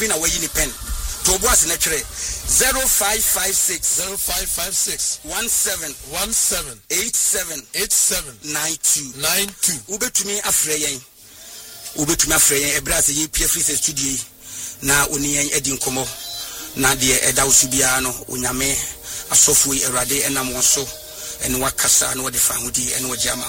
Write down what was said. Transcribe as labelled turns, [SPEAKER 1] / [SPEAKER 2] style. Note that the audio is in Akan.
[SPEAKER 1] Pina way in pen. To was in a tray 0556 17 87 92 ube to me afrayin e brase ye pie free studio na oni edin komo na de eda usubia no onyame asofo erade enam won so ene wakasa na wode fa hodi ene wajama